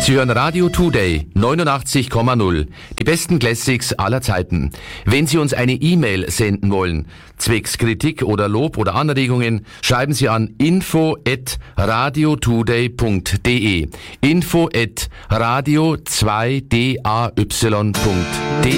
Sie hören Radio Today 89,0. Die besten Classics aller Zeiten. Wenn Sie uns eine E-Mail senden wollen, zwecks Kritik oder Lob oder Anregungen, schreiben Sie an info@radiotoday.de. info@radio2day.de